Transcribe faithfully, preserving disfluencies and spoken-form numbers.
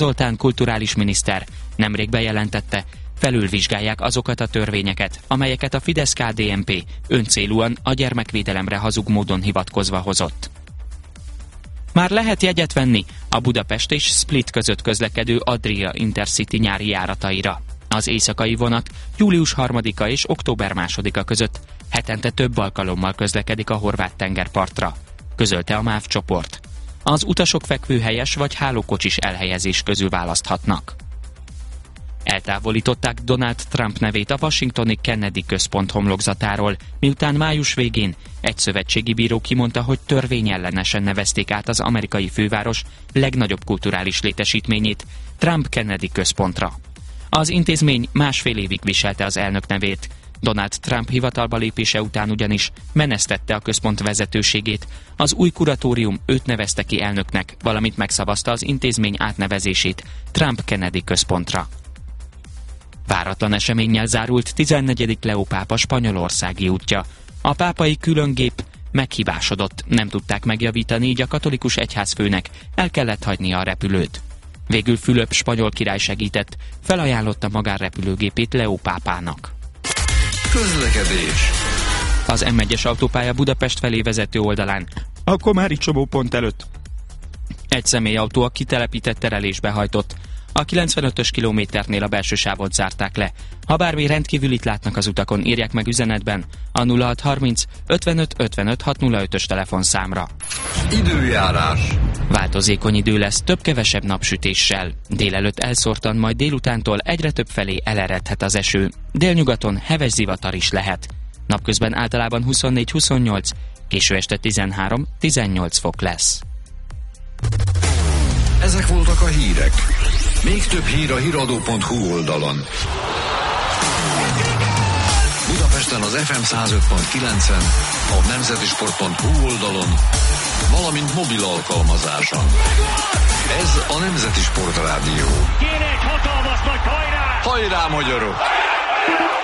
Zoltán kulturális miniszter nemrég bejelentette, felülvizsgálják azokat a törvényeket, amelyeket a Fidesz-ká dé en pé öncélúan a gyermekvédelemre hazug módon hivatkozva hozott. Már lehet jegyet venni a Budapest és Split között közlekedő Adria Intercity nyári járataira. Az éjszakai vonat július harmadika és október másodika között hetente több alkalommal közlekedik a horvát tengerpartra, közölte a MÁV csoport. Az utasok fekvőhelyes vagy hálókocsis elhelyezés közül választhatnak. Eltávolították Donald Trump nevét a washingtoni Kennedy központ homlokzatáról, miután május végén egy szövetségi bíró kimondta, hogy törvényellenesen nevezték át az amerikai főváros legnagyobb kulturális létesítményét, Trump Kennedy központra. Az intézmény másfél évig viselte az elnök nevét. Donald Trump hivatalba lépése után ugyanis menesztette a központ vezetőségét, az új kuratórium őt nevezte ki elnöknek, valamint megszavazta az intézmény átnevezését Trump Kennedy központra. Váratlan eseménnyel zárult tizennegyedik Leó pápa spanyolországi útja. A pápai különgép meghibásodott, nem tudták megjavítani, így a katolikus egyházfőnek el kellett hagynia a repülőt. Végül Fülöp spanyol király segített, felajánlotta magánrepülőgépét Leó pápának. Közlekedés. Az em egyes autópálya Budapest felé vezető oldalán, a Komári csomópont előtt egy személyautó a kitelepített terelésbe hajtott. A kilencvenötös kilométernél a belső sávot zárták le. Ha bármi rendkívülit látnak az utakon, írják meg üzenetben a nulla hat harminc ötvenöt ötvenöt hatszázötös telefonszámra. Időjárás. Változékony idő lesz, több-kevesebb napsütéssel. Délelőtt elszórtan, majd délutántól egyre több felé eleredhet az eső. Délnyugaton heves zivatar is lehet. Napközben általában huszonnégy-huszonnyolc, késő este tizenhárom-tizennyolc fok lesz. Ezek voltak a hírek. Még több hír a híradó pont hu oldalon. Budapesten az ef em száz öt pont kilencen, a nemzetisport pont hu oldalon, valamint mobil alkalmazáson. Ez a Nemzeti Sport Rádió. Kéne egy hatalmas nagy hajrá! Hajrá, magyarok!